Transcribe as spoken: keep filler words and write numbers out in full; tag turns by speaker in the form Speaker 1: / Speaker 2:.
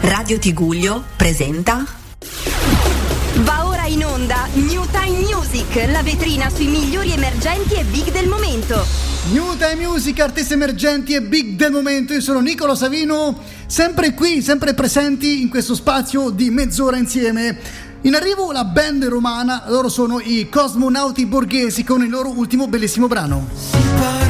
Speaker 1: Radio Tigullio presenta.
Speaker 2: Va ora in onda New Time Music, la vetrina sui migliori emergenti e big del momento.
Speaker 3: New Time Music, artisti emergenti e big del momento. Io sono Nicolo Savino, sempre qui, sempre presenti in questo spazio di mezz'ora insieme. In arrivo la band romana, loro sono i Cosmonauti Borghesi con il loro ultimo bellissimo brano.